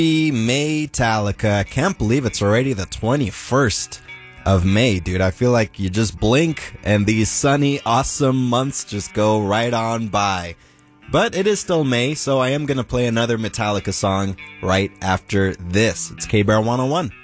Metallica. I can't believe it's already the 21st of May, dude. I feel like you just blink and these sunny, awesome months just go right on by. But it is still May, so I am going to play another Metallica song right after this. It's K-Bear 101.